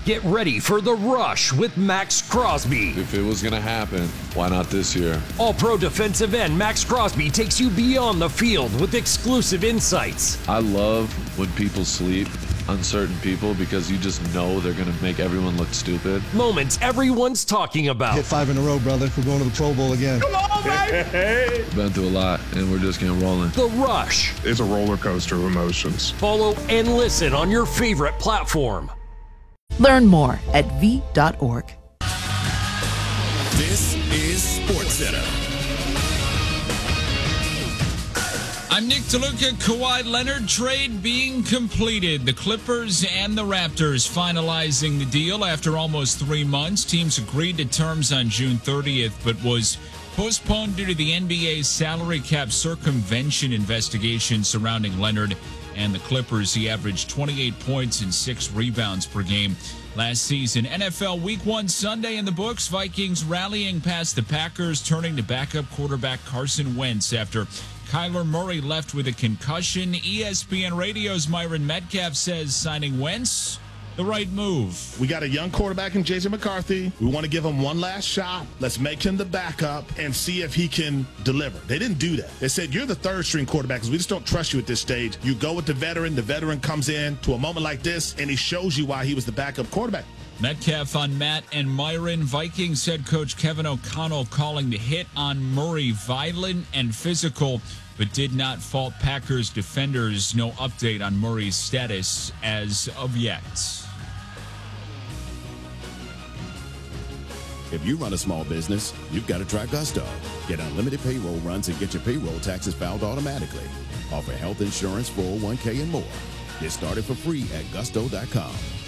Get ready for The Rush with Max Crosby. If it was going to happen, why not this year? All-Pro defensive end Max Crosby takes you beyond the field with exclusive insights. I love when people sleep on certain people because you just know they're going to make everyone look stupid. Moments everyone's talking about. Hit 5 in a row, brother. We're going to the Pro Bowl again. Come on, baby! Been through a lot, and we're just getting rolling. The Rush. It's a roller coaster of emotions. Follow and listen on your favorite platform. Learn more at v.org. This is SportsCenter. I'm Nick DeLuca. Kawhi Leonard trade being completed. The Clippers and the Raptors finalizing the deal after almost 3 months. Teams agreed to terms on June 30th, but was postponed due to the NBA's salary cap circumvention investigation surrounding Leonard and the Clippers. He averaged 28 points and 6 rebounds per game last season. NFL Week 1 Sunday in the books. Vikings rallying past the Packers, turning to backup quarterback Carson Wentz after Kyler Murray left with a concussion. ESPN Radio's Myron Metcalf says signing Wentz, the right move. We got a young quarterback in Jason McCarthy. We want to give him one last shot. Let's make him the backup and see if he can deliver. They didn't do that. They said, you're the third-string quarterback because we just don't trust you at this stage. You go with the veteran comes in to a moment like this, and he shows you why he was the backup quarterback. Metcalf on Matt and Myron. Vikings head coach Kevin O'Connell calling the hit on Murray violent and physical, but did not fault Packers defenders. No update on Murray's status as of yet. If you run a small business, you've got to try Gusto. Get unlimited payroll runs and get your payroll taxes filed automatically. Offer health insurance, 401k, and more. Get started for free at gusto.com.